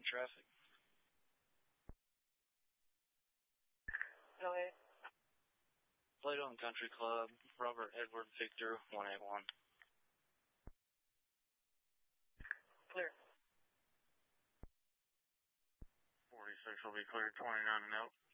traffic. LA. Plato and Country Club, Robert Edward Victor 181. Clear. 46 will be cleared, 29 and out.